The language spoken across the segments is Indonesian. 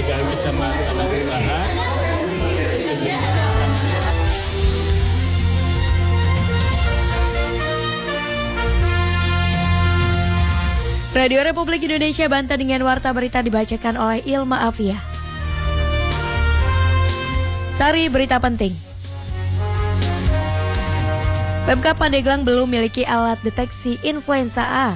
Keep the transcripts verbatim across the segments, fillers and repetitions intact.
pencegahan kecamatan dan kelurahan. Radio Republik Indonesia Banten dengan warta berita dibacakan oleh Ilma Afia. Sari berita penting. Pemkab Pandeglang belum memiliki alat deteksi influenza A.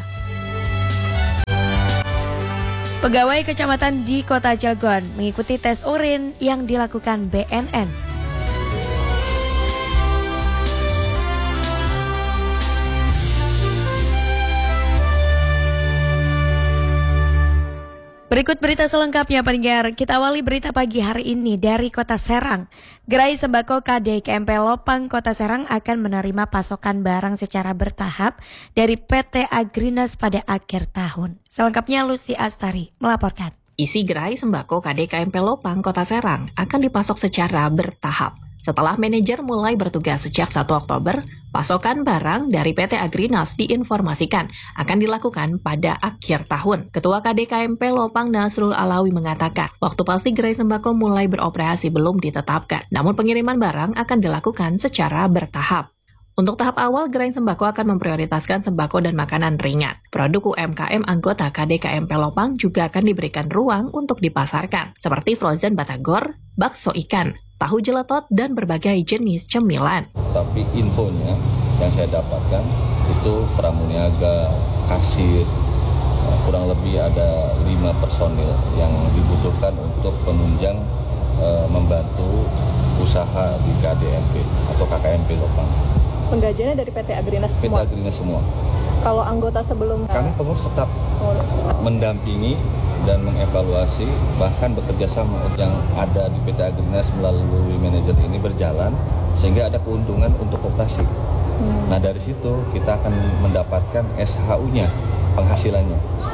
Pegawai kecamatan di Kota Cilegon mengikuti tes urin yang dilakukan B N N. Berikut berita selengkapnya pendengar. Kita awali berita pagi hari ini dari Kota Serang. Gerai Sembako K D K M P Lopang Kota Serang akan menerima pasokan barang secara bertahap dari P T Agrinas pada akhir tahun. Selengkapnya Lucy Astari melaporkan. Isi gerai sembako K D K M P Lopang Kota Serang akan dipasok secara bertahap. Setelah manajer mulai bertugas sejak satu Oktober, pasokan barang dari P T Agrinas diinformasikan akan dilakukan pada akhir tahun. Ketua K D K M P Lopang Nasrul Alawi mengatakan, waktu pasti gerai sembako mulai beroperasi belum ditetapkan, namun pengiriman barang akan dilakukan secara bertahap. Untuk tahap awal, gerai sembako akan memprioritaskan sembako dan makanan ringan. Produk U M K M anggota K D K M P Lopang juga akan diberikan ruang untuk dipasarkan, seperti frozen batagor, bakso ikan, tahu jeletot, dan berbagai jenis cemilan. Tapi infonya yang saya dapatkan itu pramuniaga, kasir, kurang lebih ada lima personil yang dibutuhkan untuk penunjang e, membantu usaha di K D M P atau K K M P Lopang. Penggajiannya dari P T Agrinas semua? P T Agrinas semua. Kalau anggota sebelum? Kami pengurus tetap mendampingi dan mengevaluasi, bahkan bekerja sama yang ada di P T Agrinas melalui manajer ini berjalan sehingga ada keuntungan untuk koperasi. Hmm. Nah dari situ kita akan mendapatkan S H U-nya, penghasilannya.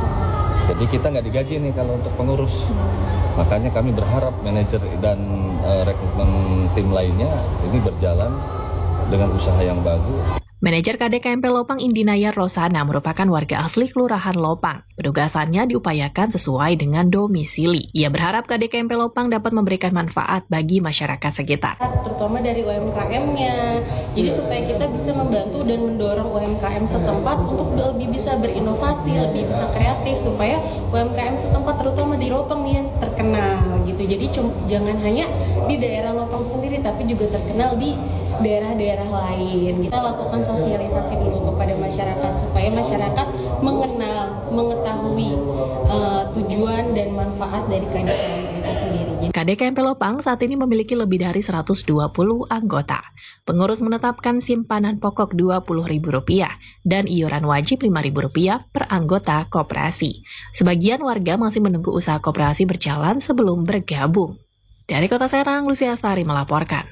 Jadi kita nggak digaji nih kalau untuk pengurus. Hmm. Makanya kami berharap manajer dan uh, rekrutmen tim lainnya ini berjalan dengan usaha yang bagus. Manajer K D K M P Lopang Indinaya Rosana merupakan warga asli Kelurahan Lopang. Penugasannya diupayakan sesuai dengan domisili. Ia berharap K D K M P Lopang dapat memberikan manfaat bagi masyarakat sekitar. Terutama dari U M K M-nya. Jadi supaya kita bisa membantu dan mendorong U M K M setempat untuk lebih bisa berinovasi, lebih bisa kreatif supaya U M K M setempat terutama di Lopang nih terkenal gitu. Jadi jangan hanya di daerah Lopang sendiri tapi juga terkenal di daerah-daerah lain. Kita lakukan sosialisasi dulu kepada masyarakat supaya masyarakat mengenal, mengetahui uh, tujuan dan manfaat dari K D K M P itu sendiri. K D K M P Lopang saat ini memiliki lebih dari seratus dua puluh anggota. Pengurus menetapkan simpanan pokok dua puluh ribu rupiah dan iuran wajib lima ribu rupiah per anggota koperasi. Sebagian warga masih menunggu usaha koperasi berjalan sebelum bergabung. Dari Kota Serang, Lucia Astari melaporkan.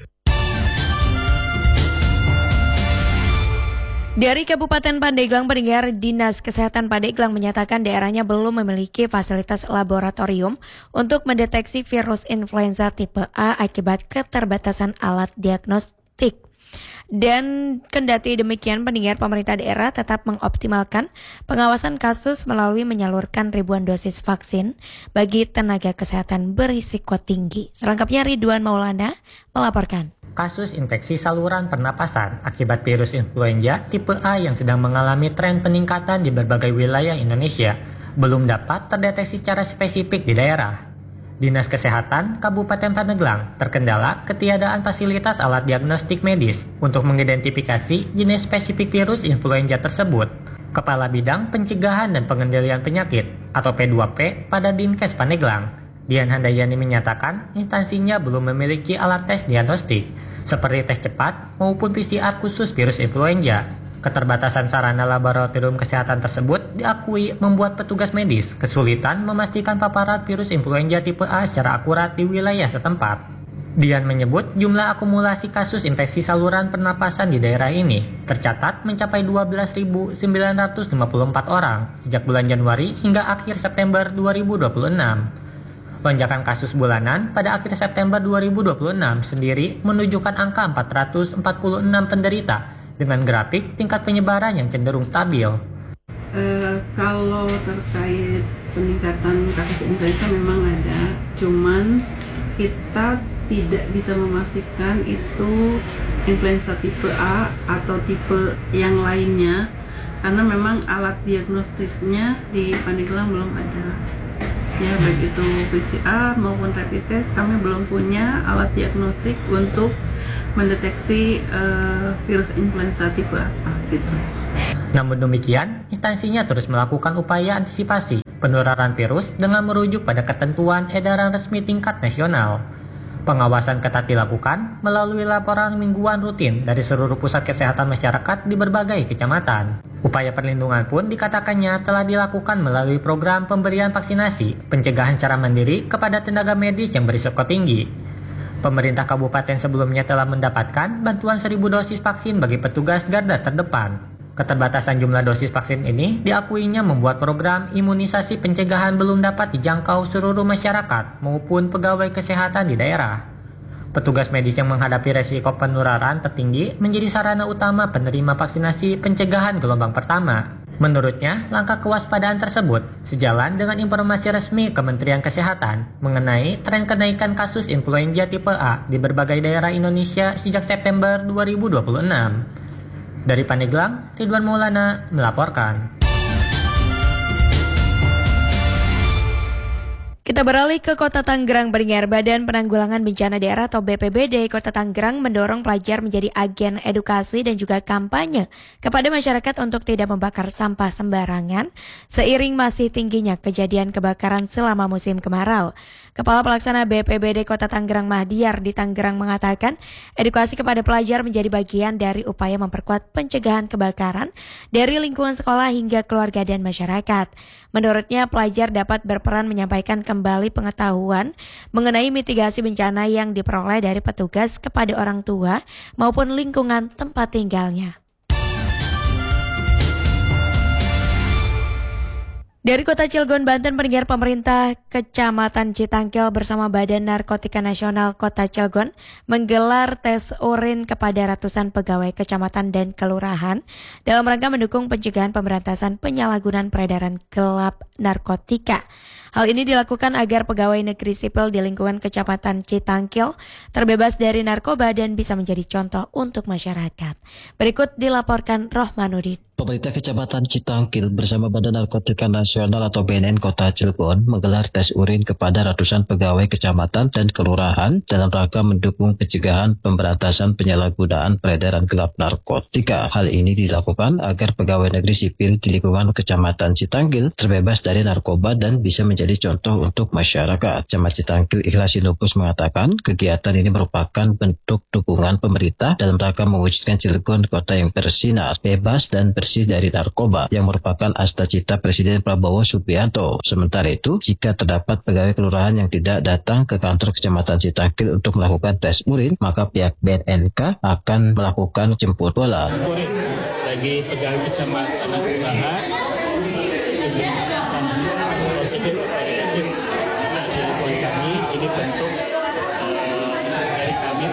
Dari Kabupaten Pandeglang, pendengar, Dinas Kesehatan Pandeglang menyatakan daerahnya belum memiliki fasilitas laboratorium untuk mendeteksi virus influenza tipe A akibat keterbatasan alat diagnostik. Dan kendati demikian, pendengar, pemerintah daerah tetap mengoptimalkan pengawasan kasus melalui menyalurkan ribuan dosis vaksin bagi tenaga kesehatan berisiko tinggi. Selengkapnya Ridwan Maulana melaporkan. Kasus infeksi saluran pernapasan akibat virus influenza tipe A yang sedang mengalami tren peningkatan di berbagai wilayah Indonesia belum dapat terdeteksi secara spesifik di daerah. Dinas Kesehatan Kabupaten Pandeglang terkendala ketiadaan fasilitas alat diagnostik medis untuk mengidentifikasi jenis spesifik virus influenza tersebut. Kepala Bidang Pencegahan dan Pengendalian Penyakit atau P dua P pada Dinkes Pandeglang, Dian Handayani menyatakan instansinya belum memiliki alat tes diagnostik seperti tes cepat maupun P C R khusus virus influenza. Keterbatasan sarana laboratorium kesehatan tersebut diakui membuat petugas medis kesulitan memastikan paparan virus influenza tipe A secara akurat di wilayah setempat. Dian menyebut jumlah akumulasi kasus infeksi saluran pernapasan di daerah ini tercatat mencapai dua belas ribu sembilan ratus lima puluh empat orang sejak bulan Januari hingga akhir September dua ribu dua puluh enam. Lonjakan kasus bulanan pada akhir September dua ribu dua puluh enam sendiri menunjukkan angka empat ratus empat puluh enam penderita dengan grafik tingkat penyebaran yang cenderung stabil. Uh, kalau terkait peningkatan kasus influenza memang ada, cuman kita tidak bisa memastikan itu influenza tipe A atau tipe yang lainnya karena memang alat diagnostisnya di Pandeglang belum ada. Ya, baik itu P C R maupun rapid test, kami belum punya alat diagnostik untuk mendeteksi uh, virus influenza tipe apa gitu. Namun demikian, instansinya terus melakukan upaya antisipasi penularan virus dengan merujuk pada ketentuan edaran resmi tingkat nasional. Pengawasan ketat dilakukan melalui laporan mingguan rutin dari seluruh pusat kesehatan masyarakat di berbagai kecamatan. Upaya perlindungan pun dikatakannya telah dilakukan melalui program pemberian vaksinasi pencegahan secara mandiri kepada tenaga medis yang berisiko tinggi. Pemerintah kabupaten sebelumnya telah mendapatkan bantuan seribu dosis vaksin bagi petugas garda terdepan. Keterbatasan jumlah dosis vaksin ini diakuinya membuat program imunisasi pencegahan belum dapat dijangkau seluruh masyarakat maupun pegawai kesehatan di daerah. Petugas medis yang menghadapi resiko penularan tertinggi menjadi sarana utama penerima vaksinasi pencegahan gelombang pertama. Menurutnya, langkah kewaspadaan tersebut sejalan dengan informasi resmi Kementerian Kesehatan mengenai tren kenaikan kasus influenza tipe A di berbagai daerah Indonesia sejak September dua ribu dua puluh enam. Dari Pandeglang, Ridwan Maulana melaporkan. Kita beralih ke Kota Tangerang. Pendengar, Badan Penanggulangan Bencana Daerah atau B P B D Kota Tangerang mendorong pelajar menjadi agen edukasi dan juga kampanye kepada masyarakat untuk tidak membakar sampah sembarangan seiring masih tingginya kejadian kebakaran selama musim kemarau. Kepala Pelaksana B P B D Kota Tangerang Mahdiar di Tangerang mengatakan edukasi kepada pelajar menjadi bagian dari upaya memperkuat pencegahan kebakaran dari lingkungan sekolah hingga keluarga dan masyarakat. Menurutnya, pelajar dapat berperan menyampaikan kembali pengetahuan mengenai mitigasi bencana yang diperoleh dari petugas kepada orang tua maupun lingkungan tempat tinggalnya. Dari Kota Cilegon, Banten, pendengar, pemerintah Kecamatan Citangkil bersama Badan Narkotika Nasional Kota Cilegon menggelar tes urin kepada ratusan pegawai kecamatan dan kelurahan dalam rangka mendukung pencegahan pemberantasan penyalahgunaan peredaran gelap narkotika. Hal ini dilakukan agar pegawai negeri sipil di lingkungan Kecamatan Citangkil terbebas dari narkoba dan bisa menjadi contoh untuk masyarakat. Berikut dilaporkan Rohmanuddin. Pemerintah Kecamatan Citangkil bersama Badan Narkotika Nasional atau B N N Kota Cilegon menggelar tes urin kepada ratusan pegawai kecamatan dan kelurahan dalam rangka mendukung pencegahan pemberantasan penyalahgunaan peredaran gelap narkotika. Hal ini dilakukan agar pegawai negeri sipil di lingkungan Kecamatan Citangkil terbebas dari narkoba dan bisa menjadi jadi contoh untuk masyarakat. Camat Citangkil Ikhlas Sinopus mengatakan kegiatan ini merupakan bentuk dukungan pemerintah dalam rangka mewujudkan Cilegon kota yang bersinar, bebas dan bersih dari narkoba yang merupakan asta-cita Presiden Prabowo Subianto. Sementara itu, jika terdapat pegawai kelurahan yang tidak datang ke kantor Kecamatan Citangkil untuk melakukan tes urin, maka pihak B N N K akan melakukan jemput bola. Bagi pegawai kecamatan dan kelurahan, prosedur preventif dari kami ini bentuk dari kami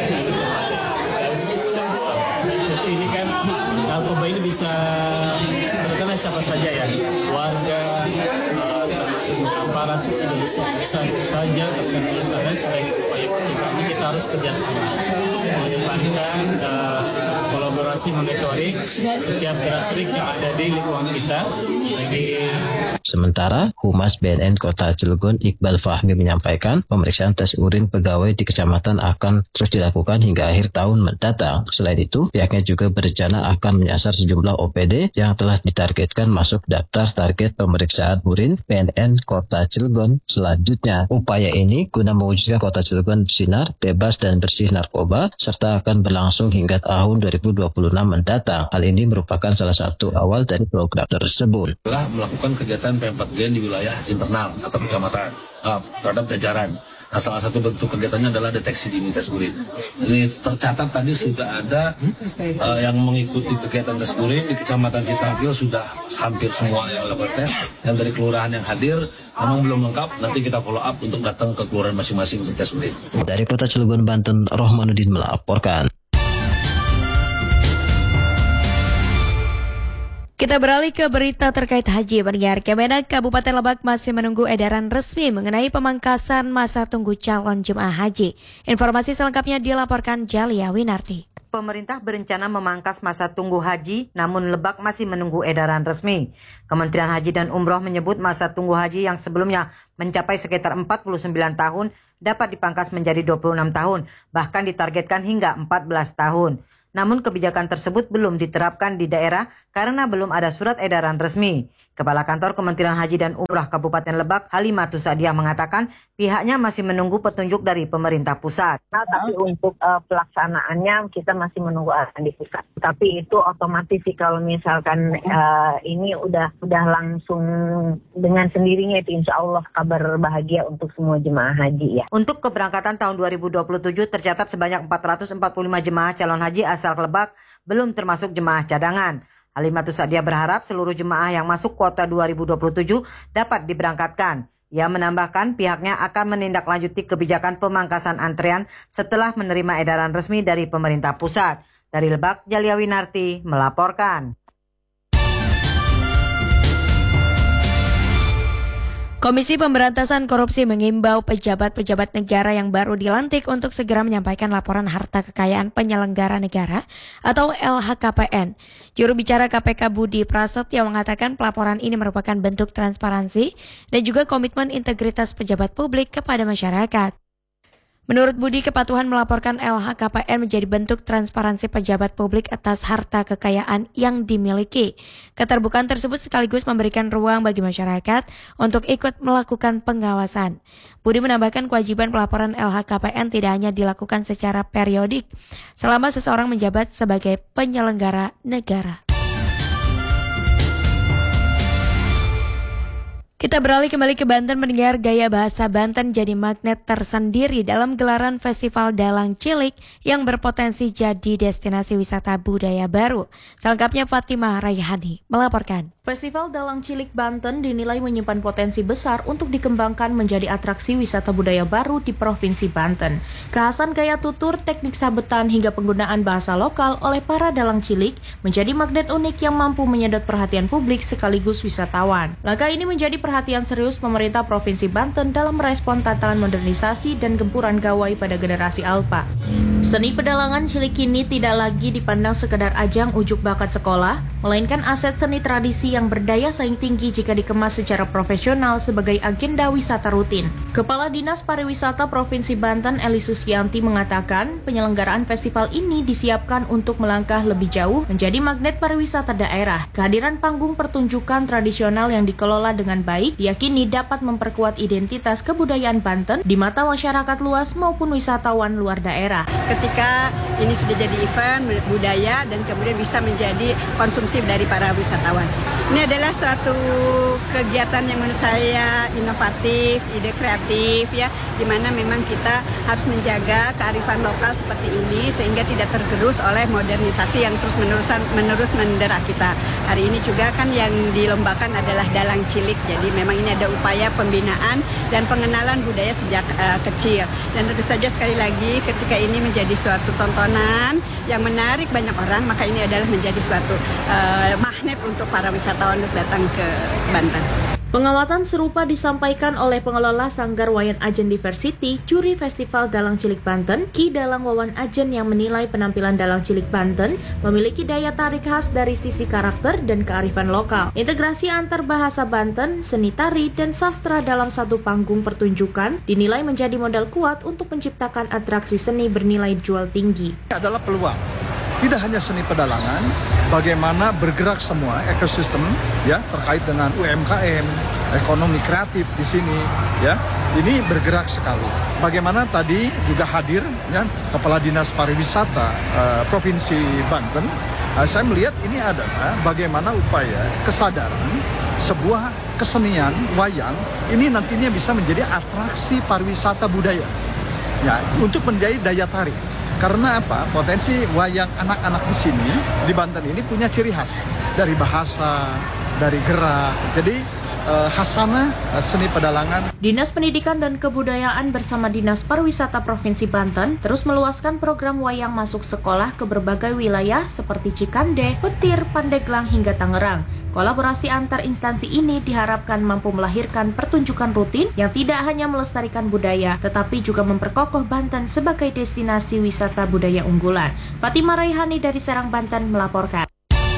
jadi ini kan narkoba ini bisa terkena siapa saja ya, warga termasuk aparat sudah bisa, bisa saja terkena. Karena selain upaya pencegahan ini kita harus kerjasama mengedepankan uh, kolaborasi monitoring setiap gerak-gerik yang ada di lingkungan kita. Jadi Sementara, Humas B N N Kota Cilegon Iqbal Fahmi menyampaikan pemeriksaan tes urin pegawai di kecamatan akan terus dilakukan hingga akhir tahun mendatang. Selain itu, pihaknya juga berencana akan menyasar sejumlah O P D yang telah ditargetkan masuk daftar target pemeriksaan urin B N N Kota Cilegon selanjutnya. Upaya ini guna mewujudkan Kota Cilegon bersinar, bebas dan bersih narkoba, serta akan berlangsung hingga tahun dua ribu dua puluh enam mendatang. Hal ini merupakan salah satu awal dari program tersebut. Telah melakukan kegiatan P empat G di wilayah internal atau kecamatan uh, terhadap jajaran. Nah, salah satu bentuk kegiatannya adalah deteksi dini tes urin. Ini tercatat tadi sudah ada uh, yang mengikuti kegiatan tes urin di Kecamatan Citangkil sudah hampir semua yang melakukan tes. Yang dari kelurahan yang hadir memang belum lengkap. Nanti kita follow up untuk datang ke kelurahan masing-masing untuk tes urin. Dari Kota Cilegon, Banten, Rohmanuddin melaporkan. Kita beralih ke berita terkait haji. Pendengar, Kemenak Kabupaten Lebak masih menunggu edaran resmi mengenai pemangkasan masa tunggu calon jemaah haji. Informasi selengkapnya dilaporkan Jalia Winarti. Pemerintah berencana memangkas masa tunggu haji, namun Lebak masih menunggu edaran resmi. Kementerian Haji dan Umroh menyebut masa tunggu haji yang sebelumnya mencapai sekitar empat puluh sembilan tahun dapat dipangkas menjadi dua puluh enam tahun, bahkan ditargetkan hingga empat belas tahun. Namun kebijakan tersebut belum diterapkan di daerah karena belum ada surat edaran resmi. Kepala Kantor Kementerian Haji dan Umrah Kabupaten Lebak, Halimatus Sadiah mengatakan pihaknya masih menunggu petunjuk dari pemerintah pusat. Nah, tapi untuk uh, pelaksanaannya kita masih menunggu arahan di pusat. Tapi itu otomatis sih kalau misalkan uh, ini udah udah langsung dengan sendirinya itu insya Allah kabar bahagia untuk semua jemaah haji ya. Untuk keberangkatan tahun dua ribu dua puluh tujuh tercatat sebanyak empat ratus empat puluh lima jemaah calon haji asal Lebak, belum termasuk jemaah cadangan. Halimatus Sadiah berharap seluruh jemaah yang masuk kuota dua ribu dua puluh tujuh dapat diberangkatkan. Ia menambahkan pihaknya akan menindaklanjuti kebijakan pemangkasan antrean setelah menerima edaran resmi dari pemerintah pusat. Dari Lebak, Jalia Winarti melaporkan. Komisi Pemberantasan Korupsi mengimbau pejabat-pejabat negara yang baru dilantik untuk segera menyampaikan laporan harta kekayaan penyelenggara negara atau L H K P N. Juru bicara K P K Budi Prasetyo mengatakan pelaporan ini merupakan bentuk transparansi dan juga komitmen integritas pejabat publik kepada masyarakat. Menurut Budi, kepatuhan melaporkan L H K P N menjadi bentuk transparansi pejabat publik atas harta kekayaan yang dimiliki. Keterbukaan tersebut sekaligus memberikan ruang bagi masyarakat untuk ikut melakukan pengawasan. Budi menambahkan kewajiban pelaporan L H K P N tidak hanya dilakukan secara periodik selama seseorang menjabat sebagai penyelenggara negara. Kita beralih kembali ke Banten, mendengar gaya bahasa Banten jadi magnet tersendiri dalam gelaran Festival Dalang Cilik yang berpotensi jadi destinasi wisata budaya baru. Selengkapnya Fatimah Raihani melaporkan. Festival Dalang Cilik Banten dinilai menyimpan potensi besar untuk dikembangkan menjadi atraksi wisata budaya baru di Provinsi Banten. Kekhasan gaya tutur, teknik sabetan hingga penggunaan bahasa lokal oleh para dalang cilik menjadi magnet unik yang mampu menyedot perhatian publik sekaligus wisatawan. Langkah ini menjadi perhatian serius pemerintah Provinsi Banten dalam merespon tantangan modernisasi dan gempuran gawai pada generasi alfa. Seni pedalangan cilik ini tidak lagi dipandang sekedar ajang ujuk bakat sekolah, melainkan aset seni tradisi yang berdaya saing tinggi jika dikemas secara profesional sebagai agenda wisata rutin. Kepala Dinas Pariwisata Provinsi Banten Eli Susianti mengatakan penyelenggaraan festival ini disiapkan untuk melangkah lebih jauh menjadi magnet pariwisata daerah. Kehadiran panggung pertunjukan tradisional yang dikelola dengan baik diyakini dapat memperkuat identitas kebudayaan Banten di mata masyarakat luas maupun wisatawan luar daerah. Ketika ini sudah jadi event budaya dan kemudian bisa menjadi konsumsi dari para wisatawan. Ini adalah suatu kegiatan yang menurut saya inovatif, ide kreatif ya, di mana memang kita harus menjaga kearifan lokal seperti ini sehingga tidak tergerus oleh modernisasi yang terus menerus menerus mendera kita. Hari ini juga kan yang dilombakan adalah dalang cilik, jadi memang ini ada upaya pembinaan dan pengenalan budaya sejak uh, kecil. Dan tentu saja sekali lagi ketika ini menjadi jadi suatu tontonan yang menarik banyak orang, maka ini adalah menjadi suatu uh, magnet untuk para wisatawan untuk datang ke Banten. Pengamatan serupa disampaikan oleh pengelola Sanggar Wayan Ajen Diversity, juri Festival Dalang Cilik Banten, Ki Dalang Wawan Ajen yang menilai penampilan Dalang Cilik Banten memiliki daya tarik khas dari sisi karakter dan kearifan lokal. Integrasi antar bahasa Banten, seni tari, dan sastra dalam satu panggung pertunjukan dinilai menjadi modal kuat untuk menciptakan atraksi seni bernilai jual tinggi. Ini adalah peluang. Tidak hanya seni pedalangan, bagaimana bergerak semua ekosistem ya terkait dengan U M K M, ekonomi kreatif di sini ya. Ini bergerak sekali. Bagaimana tadi juga hadir ya Kepala Dinas Pariwisata uh, Provinsi Banten. Uh, saya melihat ini adalah bagaimana upaya kesadaran sebuah kesenian wayang ini nantinya bisa menjadi atraksi pariwisata budaya. Ya, untuk menjadi daya tarik. Karena apa? Potensi wayang anak-anak di sini, di Banten ini punya ciri khas. Dari bahasa, dari gerak. Jadi uh, hasanah uh, seni pedalangan. Dinas Pendidikan dan Kebudayaan bersama Dinas Pariwisata Provinsi Banten terus meluaskan program wayang masuk sekolah ke berbagai wilayah seperti Cikande, Petir, Pandeglang hingga Tangerang. Kolaborasi antar instansi ini diharapkan mampu melahirkan pertunjukan rutin yang tidak hanya melestarikan budaya, tetapi juga memperkokoh Banten sebagai destinasi wisata budaya unggulan. Fatimah Raihani dari Serang, Banten melaporkan.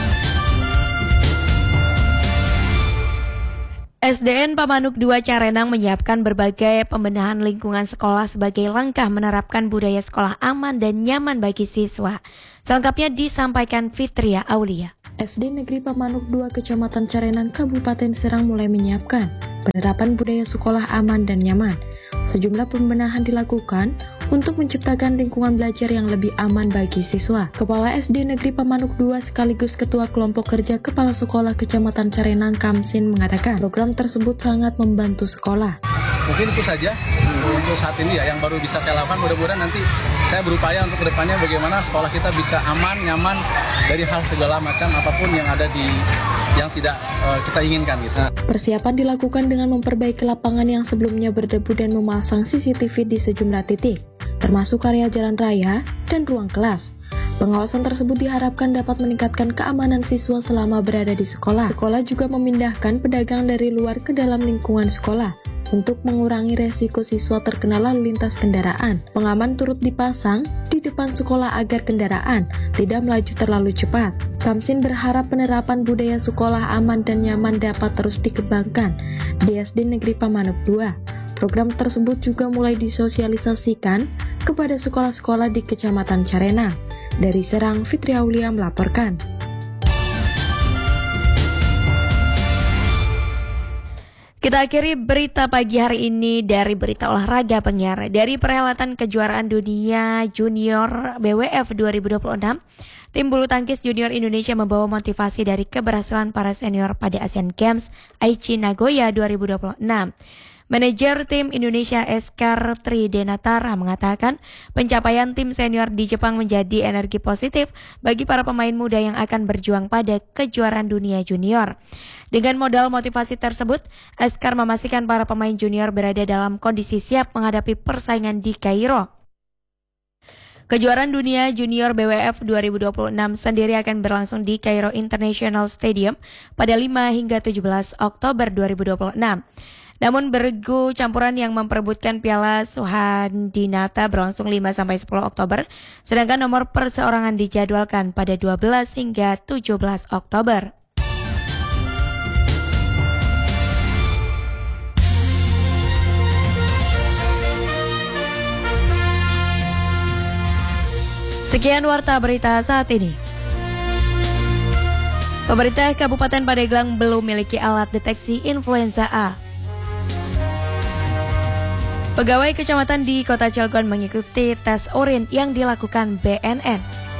S D N Pamanuk dua Carenang menyiapkan berbagai pembenahan lingkungan sekolah sebagai langkah menerapkan budaya sekolah aman dan nyaman bagi siswa. Selengkapnya disampaikan Fitria Aulia. S D Negeri Pamanuk dua Kecamatan Carenang, Kabupaten Serang mulai menyiapkan penerapan budaya sekolah aman dan nyaman. Sejumlah pembenahan dilakukan untuk menciptakan lingkungan belajar yang lebih aman bagi siswa. Kepala S D Negeri Pamanuk dua sekaligus Ketua Kelompok Kerja Kepala Sekolah Kecamatan Carenang Kamsin mengatakan program tersebut sangat membantu sekolah. Mungkin itu saja untuk saat ini ya yang baru bisa saya lakukan. Mudah-mudahan nanti saya berupaya untuk kedepannya bagaimana sekolah kita bisa aman, nyaman dari hal segala macam apapun yang ada di yang tidak uh, kita inginkan gitu. Persiapan dilakukan dengan memperbaiki lapangan yang sebelumnya berdebu dan memasang C C T V di sejumlah titik, termasuk area jalan raya dan ruang kelas. Pengawasan tersebut diharapkan dapat meningkatkan keamanan siswa selama berada di sekolah. Sekolah juga memindahkan pedagang dari luar ke dalam lingkungan sekolah untuk mengurangi resiko siswa terkena lalu lintas kendaraan. Pengaman turut dipasang di depan sekolah agar kendaraan tidak melaju terlalu cepat. Kamsin berharap penerapan budaya sekolah aman dan nyaman dapat terus dikembangkan di S D Negeri Pamanuk dua. Program tersebut juga mulai disosialisasikan kepada sekolah-sekolah di Kecamatan Carenang. Dari Serang, Fitri Aulia melaporkan. Kita akhiri berita pagi hari ini dari berita olahraga penyiar. Dari perhelatan kejuaraan dunia junior B W F dua ribu dua puluh enam, tim bulu tangkis junior Indonesia membawa motivasi dari keberhasilan para senior pada Asian Games Aichi Nagoya dua ribu dua puluh enam. Manajer tim Indonesia Eskar Tridenatara mengatakan pencapaian tim senior di Jepang menjadi energi positif bagi para pemain muda yang akan berjuang pada kejuaraan dunia junior. Dengan modal motivasi tersebut, Eskar memastikan para pemain junior berada dalam kondisi siap menghadapi persaingan di Kairo. Kejuaraan dunia junior B W F dua ribu dua puluh enam sendiri akan berlangsung di Kairo International Stadium pada lima hingga tujuh belas Oktober dua ribu dua puluh enam. Namun bergu campuran yang memperebutkan Piala Suhandinata berlangsung lima sampai sepuluh Oktober, sedangkan nomor perseorangan dijadwalkan pada dua belas hingga tujuh belas Oktober. Sekian warta berita saat ini. Pemerintah Kabupaten Pandeglang belum memiliki alat deteksi influenza A. Pegawai kecamatan di Kota Cilegon mengikuti tes urin yang dilakukan B N N.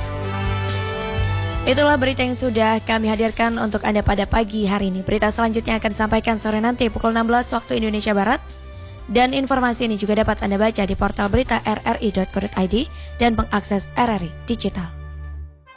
Itulah berita yang sudah kami hadirkan untuk Anda pada pagi hari ini. Berita selanjutnya akan disampaikan sore nanti pukul enam belas waktu Indonesia Barat. Dan informasi ini juga dapat Anda baca di portal berita r r i dot co dot i d dan pengakses R R I Digital.